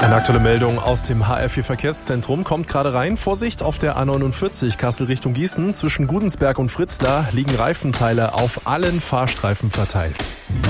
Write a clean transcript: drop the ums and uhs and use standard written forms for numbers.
Eine aktuelle Meldung aus dem HR4 Verkehrszentrum kommt gerade rein. Vorsicht auf der A49 Kassel Richtung Gießen. Zwischen Gudensberg und Fritzlar liegen Reifenteile auf allen Fahrstreifen verteilt.